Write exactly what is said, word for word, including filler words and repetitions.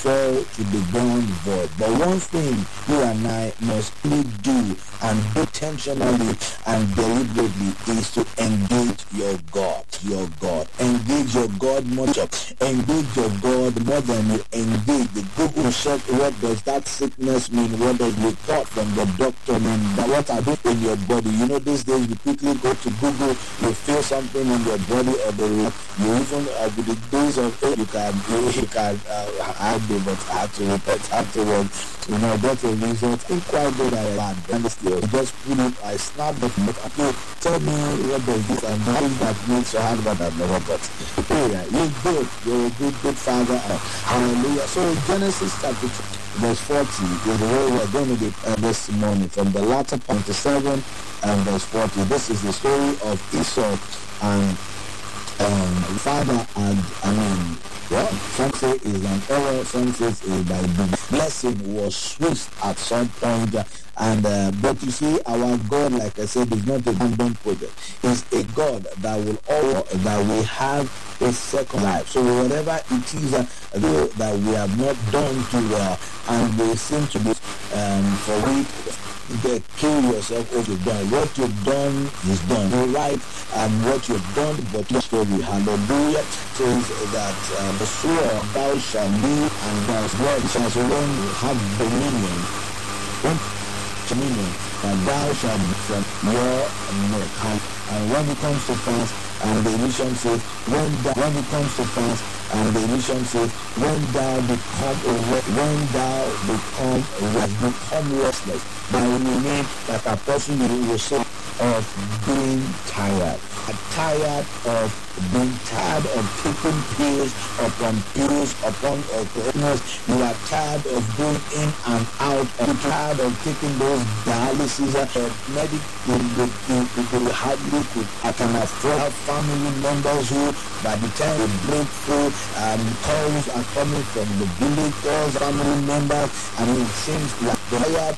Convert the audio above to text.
fall to the ground void. But one thing you and I must really do, and do intentionally and deliberately, is to engage your God. Your God. Engage your God much up. Engage your God more than you engage. The Google search, what does that sickness mean? What does the report from the doctor mean? What are they in your body? You know, these days you quickly go to Google, you feel something in your body, or the you even uh, with the days of it, you can you, you can uh, have the but have to repent afterwards. You know, get a result. Think quite good at bad. Honestly, you just put it. I snap the but okay, tell me what does this and nothing that makes your hard but I've never got. Yeah, you're good. You're a good, good father. Hallelujah. So Genesis chapter two, verse forty is where we're going to be uh, this morning, from the latter part seven and verse forty. This is the story of Esau and um, father and I mean, well, some say is an error, some say is by the blessing was switched at some point. Uh, and uh, but you see, our God, like I said, is not a random project. It's a God that will all that will have a second life. So whatever it is uh, that we have not done too well, and we seem to be um, for weak. Get kill yourself what you've done. What you've done is done. You're right, and what you've done, but your story, hallelujah, says that uh, the sword thou shalt live, and thou shalt alone have dominion. One dominion, and thou shalt be from your neck. And when it comes to pass, and the mission says, when, thou, when it comes to pass, and the mission says, when thou become when thou become become restless, that will mean that a person will say of being tired. I'm tired of being tired of taking pills upon pills upon pills. You are tired of going in and out. You're tired of taking those dialysis. Uh, medic, you, you, you, you hardly could. I can afford have family members who, by the time they break through, um, calls are coming from the village, calls family members, and it seems like the